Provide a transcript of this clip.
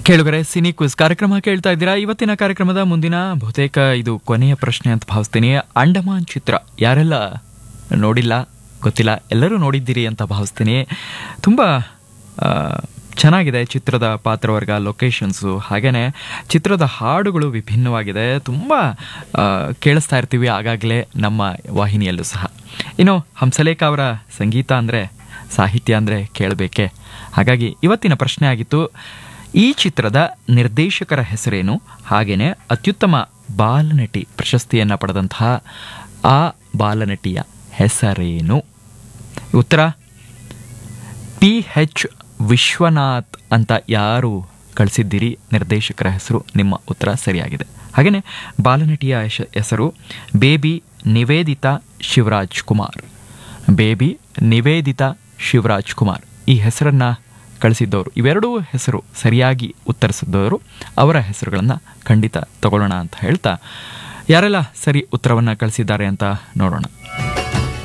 ಕೇಳುಗರೆ cine quiz ಕಾರ್ಯಕ್ರಮ ಕೇಳ್ತಾ ಇದ್ದೀರಾ. ಇವತ್ತಿನ ಕಾರ್ಯಕ್ರಮದ ಮುಂದಿನ ಬಹುತೇಕ ಇದು ಕೊನೆಯ ಪ್ರಶ್ನೆ ಅಂತ ಭಾವಿಸ್ತೀನಿ. ಅಂಡಮಾನ್ ಚಿತ್ರ ಯಾರೆಲ್ಲ ನೋಡಿಲ್ಲ ಗೊತ್ತಿಲ್ಲ, ಎಲ್ಲರೂ ನೋಡಿದ್ದೀರಿ ಅಂತ ಭಾವಿಸ್ತೀನಿ. ತುಂಬ ಚೆನ್ನಾಗಿದೆ ಚಿತ್ರದ ಪಾತ್ರವರ್ಗ, ಲೊಕೇಶನ್ಸು, ಹಾಗೆಯೇ ಚಿತ್ರದ ಹಾಡುಗಳು ವಿಭಿನ್ನವಾಗಿದೆ. ತುಂಬ ಕೇಳಿಸ್ತಾ ಇರ್ತೀವಿ ಆಗಾಗಲೇ ನಮ್ಮ ವಾಹಿನಿಯಲ್ಲೂ ಸಹ. ಇನ್ನು ಹಂಸಲೇಖ ಅವರ ಸಂಗೀತ ಅಂದರೆ, ಸಾಹಿತ್ಯ ಅಂದರೆ ಕೇಳಬೇಕೆ. ಹಾಗಾಗಿ ಇವತ್ತಿನ ಪ್ರಶ್ನೆ ಆಗಿತ್ತು, ಈ ಚಿತ್ರದ ನಿರ್ದೇಶಕರ ಹೆಸರೇನು, ಹಾಗೆಯೇ ಅತ್ಯುತ್ತಮ ಬಾಲನಟಿ ಪ್ರಶಸ್ತಿಯನ್ನು ಪಡೆದಂತಹ ಆ ಬಾಲನಟಿಯ ಹೆಸರೇನು? ಉತ್ತರ PH ವಿಶ್ವನಾಥ್ ಅಂತ ಯಾರು ಕಳಿಸಿದ್ದೀರಿ ನಿರ್ದೇಶಕರ ಹೆಸರು, ನಿಮ್ಮ ಉತ್ತರ ಸರಿಯಾಗಿದೆ. ಹಾಗೆಯೇ ಬಾಲನಟಿಯ ಹೆಸರು ಬೇಬಿ ನಿವೇದಿತಾ ಶಿವರಾಜ್ ಕುಮಾರ್. ಬೇಬಿ ನಿವೇದಿತಾ ಶಿವರಾಜ್ ಕುಮಾರ್ ಈ ಹೆಸರನ್ನು ಕಳಿಸಿದ್ದವರು, ಇವೆರಡೂ ಹೆಸರು ಸರಿಯಾಗಿ ಉತ್ತರಿಸಿದ್ದವರು, ಅವರ ಹೆಸರುಗಳನ್ನು ಖಂಡಿತ ತಗೊಳ್ಳೋಣ ಅಂತ ಹೇಳ್ತಾ, ಯಾರೆಲ್ಲ ಸರಿ ಉತ್ತರವನ್ನು ಕಳಿಸಿದ್ದಾರೆ ಅಂತ ನೋಡೋಣ.